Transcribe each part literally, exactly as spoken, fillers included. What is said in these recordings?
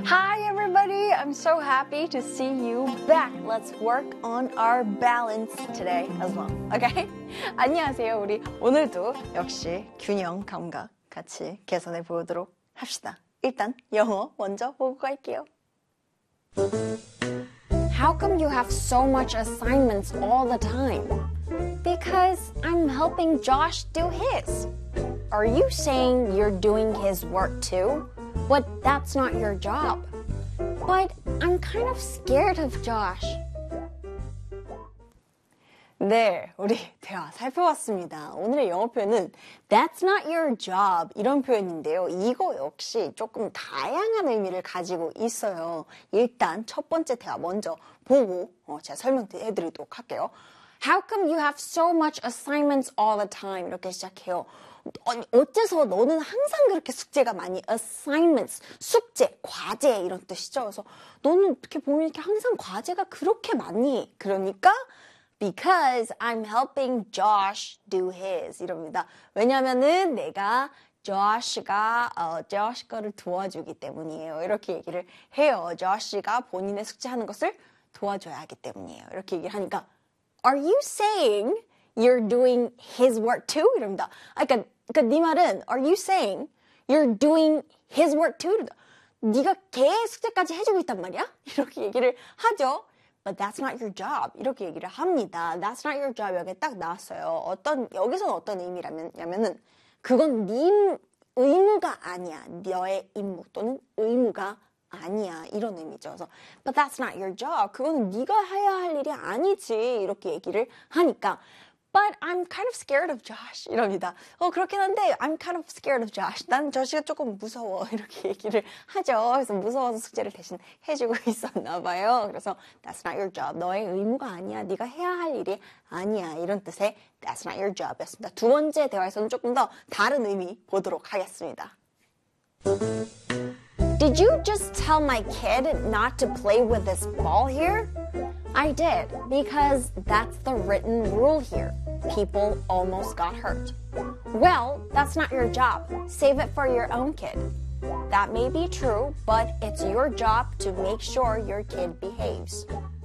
Hi everybody, I'm so happy to see you back. Let's work on our balance today as well, okay? 안녕하세요. 우리 오늘도 역시 균형 감각 같이 개선해 보도록 합시다. 일단 영어 먼저 보고 갈게요. How come you have so much assignments all the time? Because I'm helping Josh do his. Are you saying you're doing his work too? But that's not your job. But I'm kind of scared of Josh. 네, 우리 대화 살펴봤습니다. 오늘의 영어 표현은 That's not your job 이런 표현인데요. 이거 역시 조금 다양한 의미를 가지고 있어요. 일단 첫 번째 대화 먼저 보고 어, 제가 설명해드리도록 할게요. How come you have so much assignments all the time? 이렇게 시작해요. 아니, 어째서 너는 항상 그렇게 숙제가 많이 assignments, 숙제, 과제 이런 뜻이죠. 그래서 너는 어떻게 보면 이렇게 항상 과제가 그렇게 많니? 그러니까 Because I'm helping Josh do his 이럽니다. 왜냐면은 내가 Josh가 어, Josh 거를 도와주기 때문이에요. 이렇게 얘기를 해요. Josh가 본인의 숙제하는 것을 도와줘야 하기 때문이에요. 이렇게 얘기를 하니까 Are you saying you're doing his work too? 이럽니다. 아, 그러니까, 그러니까 네 말은 Are you saying you're doing his work too? 이럽니다. 네가 걔 숙제까지 해주고 있단 말이야? 이렇게 얘기를 하죠. But that's not your job. 이렇게 얘기를 합니다. That's not your job. 여기 딱 나왔어요. 어떤, 여기서는 어떤 의미라면은, 그건 네 의무가 아니야. 너의 임무 또는 의무가 아니야. 이런 의미죠. 그래서, but that's not your job. 그거는 네가 해야 할 일이 아니지. 이렇게 얘기를 하니까, but I'm kind of scared of Josh. 이럽니다. 어, 그렇긴 한데, I'm kind of scared of Josh. 난 저씨가 조금 무서워. 이렇게 얘기를 하죠. 그래서 무서워서 숙제를 대신 해주고 있었나 봐요. 그래서, that's not your job. 너의 의무가 아니야. 네가 해야 할 일이 아니야. 이런 뜻의 that's not your job 였습니다. 두 번째 대화에서는 조금 더 다른 의미 보도록 하겠습니다. Did you just tell my kid not to play with this ball here? I did, because that's the written rule here. People almost got hurt. Well, that's not your job. Save it for your own kid. That may be true, but it's your job to make sure your kid behaves.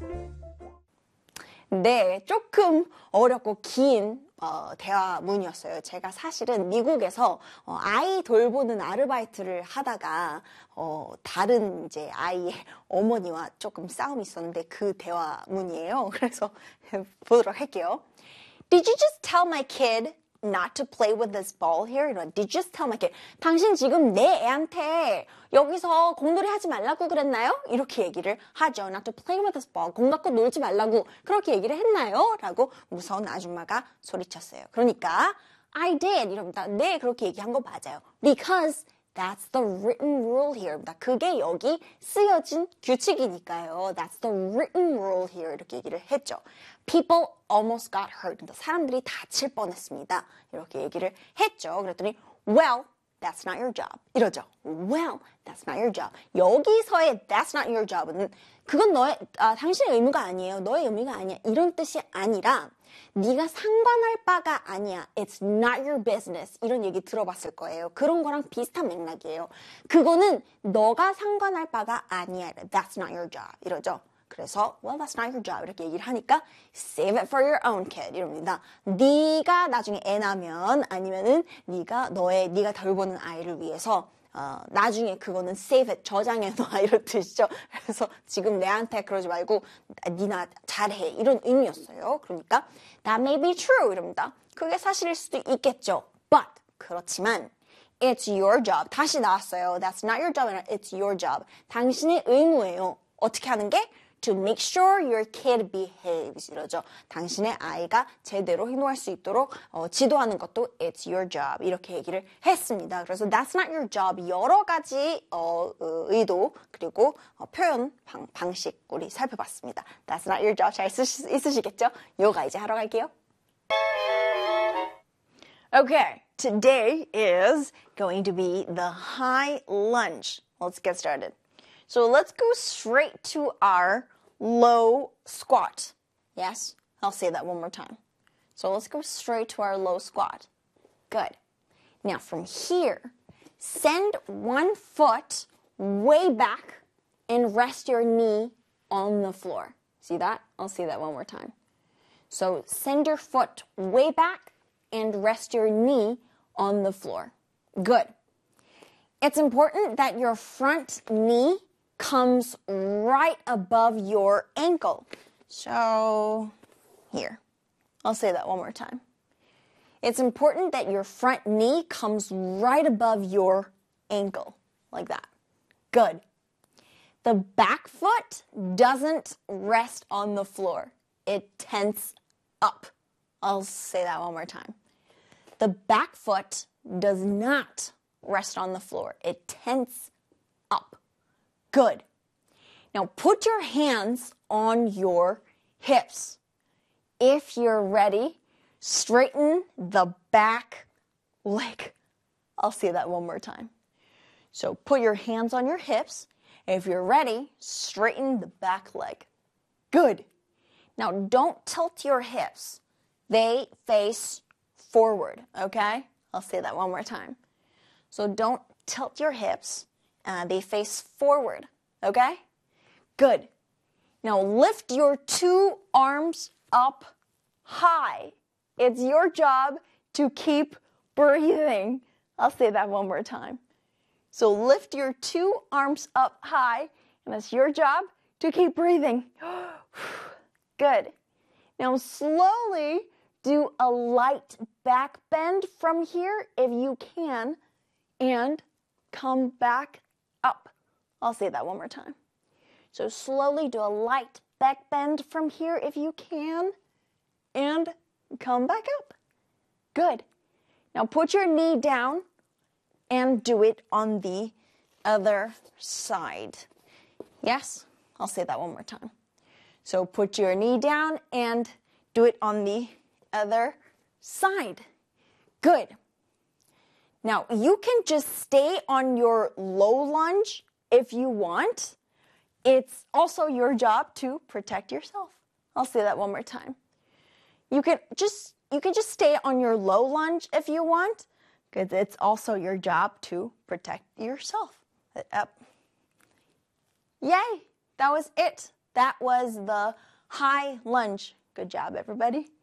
네, 조금 어렵고 긴 어, 대화문이었어요. 제가 사실은 미국에서 어, 아이 돌보는 아르바이트를 하다가 어, 다른 이제 아이의 어머니와 조금 싸움이 있었는데 그 대화문이에요. 그래서 보도록 할게요. Did you just tell my kid not to play with this ball here? 이런, Did you just tell my kid? 당신 지금 내 애한테 여기서 공놀이 하지 말라고 그랬나요? 이렇게 얘기를 하죠. Not to play with this ball. 공 갖고 놀지 말라고 그렇게 얘기를 했나요? 라고 무서운 아줌마가 소리쳤어요. 그러니까 I did 이럽니다. 네, 그렇게 얘기한 거 맞아요. Because that's the written rule here. 그게 여기 쓰여진 규칙이니까요. That's the written rule here. 이렇게 얘기를 했죠. People almost got hurt. 사람들이 다칠 뻔했습니다. 이렇게 얘기를 했죠. 그랬더니 well, that's not your job. 이러죠. Well, that's not your job. 여기서의 that's not your job은 그건 너의 아, 당신의 의무가 아니에요. 너의 의무가 아니야. 이런 뜻이 아니라 네가 상관할 바가 아니야. It's not your business. 이런 얘기 들어봤을 거예요. 그런 거랑 비슷한 맥락이에요. 그거는 너가 상관할 바가 아니야. That's not your job. 이러죠. 그래서 well, that's not your job. 이렇게 얘기를 하니까 save it for your own kid. 이럽니다. 네가 나중에 애 낳으면 아니면은 네가 너의 네가 돌보는 아이를 위해서 어, 나중에 그거는 save it, 저장해놔 이런 뜻이죠. 그래서 지금 내한테 그러지 말고 니나 잘해 이런 의미였어요. 그러니까 that may be true 이럽니다. 그게 사실일 수도 있겠죠. But 그렇지만 it's your job. 다시 나왔어요. That's not your job. It's your job. 당신의 의무예요. 어떻게 하는 게? To make sure your kid behaves 이러죠. 당신의 아이가 제대로 행동할 수 있도록 어, 지도하는 것도 it's your job 이렇게 얘기를 했습니다. 그래서 that's not your job 여러 가지 어, 의도 그리고 어, 표현 방, 방식 우리 살펴봤습니다. That's not your job 잘 쓰시, 있으시겠죠? 요가 이제 하러 갈게요. Okay, today is going to be the high lunge. Let's get started. So let's go straight to our low squat. Yes, I'll say that one more time. So let's go straight to our low squat. Good. Now from here, send one foot way back and rest your knee on the floor. See that? I'll say that one more time. So send your foot way back and rest your knee on the floor. Good. It's important that your front knee comes right above your ankle. So here, I'll say that one more time. It's important that your front knee comes right above your ankle, like that. Good. The back foot doesn't rest on the floor. It tenses up. I'll say that one more time. The back foot does not rest on the floor. It tenses up. Good. Now put your hands on your hips. If you're ready, straighten the back leg. I'll say that one more time. So put your hands on your hips. If you're ready, straighten the back leg. Good. Now don't tilt your hips. They face forward, okay? I'll say that one more time. So don't tilt your hips. Uh, they face forward, okay? Good. Now lift your two arms up high. It's your job to keep breathing. I'll say that one more time. So lift your two arms up high, and it's your job to keep breathing. Good. Now slowly do a light back bend from here if you can, and come back up. I'll say that one more time. So slowly do a light back bend from here if you can, and come back up. Good. Now put your knee down and do it on the other side. Yes? I'll say that one more time. So put your knee down and do it on the other side. Good. Now you can just stay on your low lunge if you want. It's also your job to protect yourself. I'll say that one more time. You can just you can just stay on your low lunge if you want, because it's also your job to protect yourself. Up. Yay! That was it. That was the high lunge. Good job, everybody.